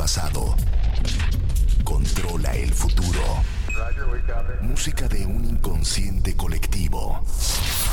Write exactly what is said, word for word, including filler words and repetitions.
pasado. Controla el futuro. Música de un inconsciente colectivo.